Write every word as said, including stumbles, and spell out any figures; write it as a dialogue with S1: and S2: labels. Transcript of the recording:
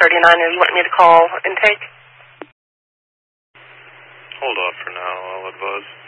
S1: thirty-nine. Are you wanting me to call intake?
S2: Hold off for now. I'll advise.